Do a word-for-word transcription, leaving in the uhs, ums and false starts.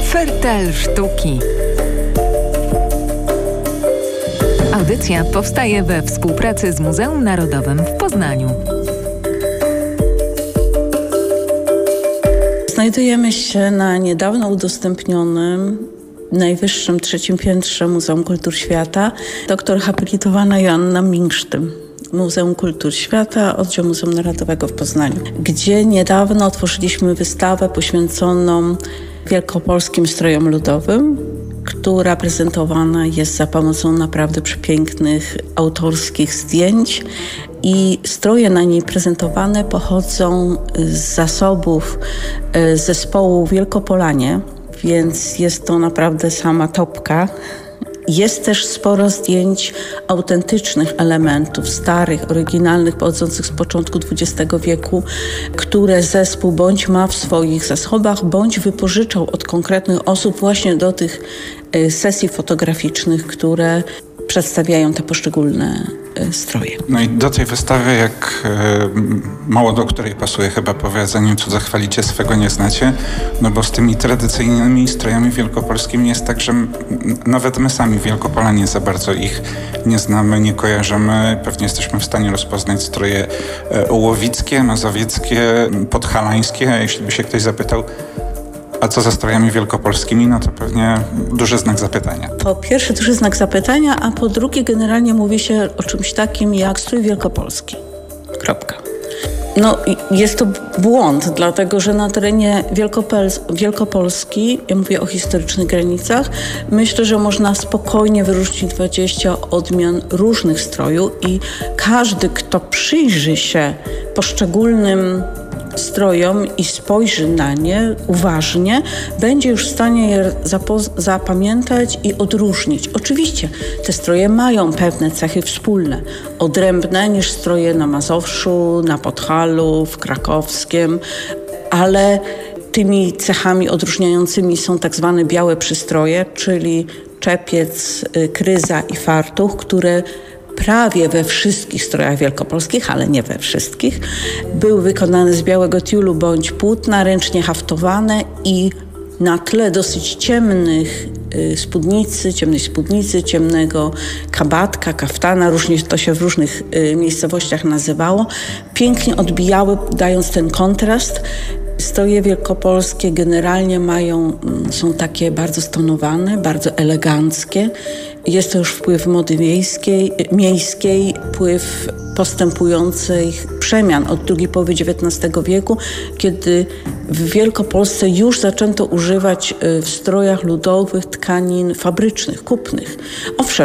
Fertel sztuki. Audycja powstaje we współpracy z Muzeum Narodowym w Poznaniu. Znajdujemy się na niedawno udostępnionym najwyższym trzecim piętrze Muzeum Kultur Świata, doktor habilitowana Joanna Minksztym. Muzeum Kultur Świata, oddział Muzeum Narodowego w Poznaniu, gdzie niedawno otworzyliśmy wystawę poświęconą wielkopolskim strojom ludowym, która prezentowana jest za pomocą naprawdę przepięknych autorskich zdjęć i stroje na niej prezentowane pochodzą z zasobów zespołu Wielkopolanie, więc jest to naprawdę sama topka. Jest też sporo zdjęć autentycznych elementów, starych, oryginalnych, pochodzących z początku dwudziestego wieku, które zespół bądź ma w swoich zasobach, bądź wypożyczał od konkretnych osób właśnie do tych sesji fotograficznych, które przedstawiają te poszczególne stroje. No i do tej wystawy, jak mało do której pasuje chyba powiedzenie, cudze chwalicie, swego nie znacie, no bo z tymi tradycyjnymi strojami wielkopolskimi jest tak, że nawet my sami Wielkopolanie za bardzo ich nie znamy, nie kojarzymy. Pewnie jesteśmy w stanie rozpoznać stroje ołowickie, mazowieckie, podhalańskie, a jeśli by się ktoś zapytał, a co ze strojami wielkopolskimi, no to pewnie duży znak zapytania. Po pierwsze duży znak zapytania, a po drugie generalnie mówi się o czymś takim jak strój wielkopolski. Kropka. No jest to błąd, dlatego że na terenie Wielkopol- Wielkopolski, ja mówię o historycznych granicach, myślę, że można spokojnie wyróżnić dwadzieścia odmian różnych strojów i każdy, kto przyjrzy się poszczególnym strojom i spojrzy na nie uważnie, będzie już w stanie je zapo- zapamiętać i odróżnić. Oczywiście te stroje mają pewne cechy wspólne, odrębne niż stroje na Mazowszu, na Podhalu, w Krakowskiem, ale tymi cechami odróżniającymi są tak zwane białe przystroje, czyli czepiec, kryza i fartuch, które prawie we wszystkich strojach wielkopolskich, ale nie we wszystkich, były wykonane z białego tiulu bądź płótna, ręcznie haftowane i na tle dosyć ciemnych spódnicy, ciemnej spódnicy, ciemnego kabatka, kaftana, różnie to się w różnych miejscowościach nazywało, pięknie odbijały, dając ten kontrast. Stroje wielkopolskie generalnie mają, są takie bardzo stonowane, bardzo eleganckie. Jest to już wpływ mody miejskiej, miejskiej wpływ postępujących przemian od drugiej połowy dziewiętnastego wieku, kiedy w Wielkopolsce już zaczęto używać w strojach ludowych tkanin fabrycznych, kupnych. Owszem,